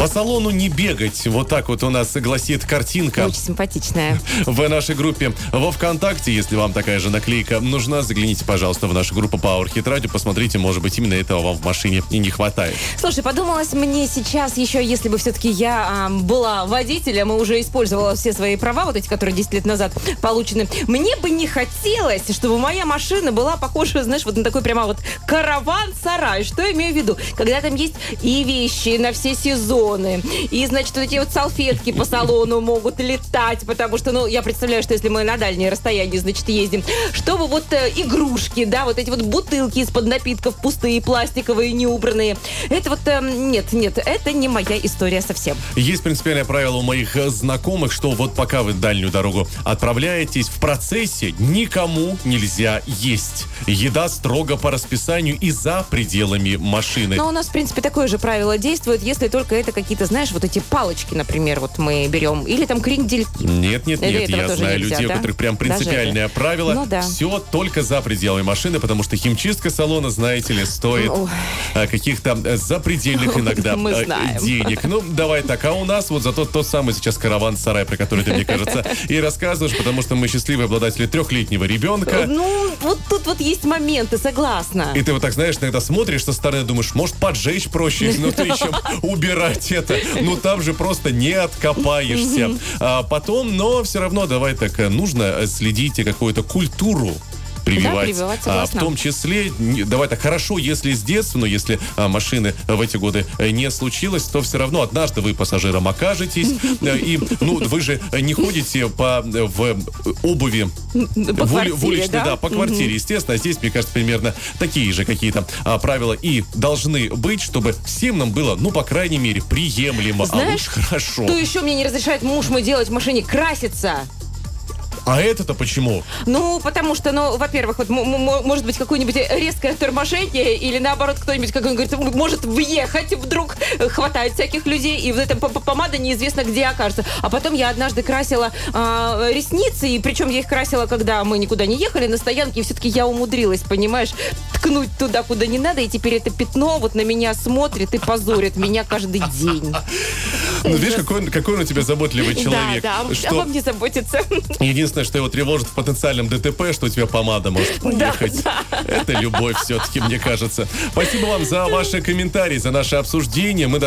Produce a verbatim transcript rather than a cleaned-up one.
По салону не бегать. Вот так вот у нас гласит картинка. Очень симпатичная. В нашей группе во ВКонтакте, если вам такая же наклейка нужна, загляните, пожалуйста, в нашу группу Power Hit Radio, посмотрите, может быть, именно этого вам в машине и не хватает. Слушай, подумалось мне сейчас еще, если бы все-таки я э, была водителем и уже использовала все свои права, вот эти, которые десять лет назад получены, мне бы не хотелось, чтобы моя машина была похожа, знаешь, вот на такой прямо вот караван-сарай. Что я имею в виду? Когда там есть и вещи на все сезоны, и, значит, вот эти вот салфетки по салону могут летать, потому что, ну, я представляю, что если мы на дальние расстояния, значит, ездим, чтобы вот э, игрушки, да, вот эти вот бутылки из-под напитков пустые, пластиковые, неубранные. Это вот, э, нет, нет, это не моя история совсем. Есть принципиальное правило у моих знакомых, что вот пока вы дальнюю дорогу отправляетесь, в процессе никому нельзя есть. Еда строго по расписанию и за пределами машины. Но у нас, в принципе, такое же правило действует, если только это какие-то, знаешь, вот эти палочки, например, вот мы берем, или там крендельки. Нет, нет, нет, Этого я тоже знаю нельзя, людей, да? у которых прям принципиальное Даже правило. Ну да. Все только за пределами машины, потому что химчистка салона, знаете ли, стоит Ой. а, каких-то а, запредельных иногда Мы а, знаем. денег. Ну, давай так, а у нас вот зато тот самый сейчас караван-сарай, про который ты, мне кажется, и рассказываешь, потому что мы счастливые обладатели трехлетнего ребенка. Ну, вот тут вот есть моменты, согласна. И ты вот так, знаешь, иногда смотришь со стороны, думаешь, может, поджечь проще изнутри, чем убирать это. Ну, там же просто не откопаешься. А потом, но все равно, давай так, нужно следить какую-то культуру прививать. Да, прививать, а, в согласна. том числе, не- давай так, хорошо, если с детства, но если а, машины в эти годы э, не случилось, то все равно однажды вы пассажиром окажетесь. Э, И, ну, вы же не ходите по, в обуви По в, ули- квартире, в уличной, да, да? по квартире, естественно. Здесь, мне кажется, примерно такие же какие-то а, правила и должны быть, чтобы всем нам было, ну, по крайней мере, приемлемо, а Знаешь, лучше хорошо. Что еще мне не разрешает муж мой делать в машине? Краситься. А это-то почему? Ну, потому что, ну, во-первых, вот, м- м- может быть, какое-нибудь резкое торможение, или наоборот, кто-нибудь, как он говорит, может въехать, вдруг хватает всяких людей, и вот эта п- п- помада неизвестно где окажется. А потом я однажды красила а, ресницы, и причем я их красила, когда мы никуда не ехали, на стоянке, и все-таки я умудрилась, понимаешь, ткнуть туда, куда не надо, и теперь это пятно вот на меня смотрит и позорит меня каждый день. Ну, видишь, какой, он- какой он у тебя заботливый человек. Да, да, Что обо мне заботится. единственное, что его тревожит в потенциальном ДТП, что у тебя помада может поехать. Это любовь все-таки, мне кажется. Спасибо вам за ваши комментарии, за наше обсуждение. Мы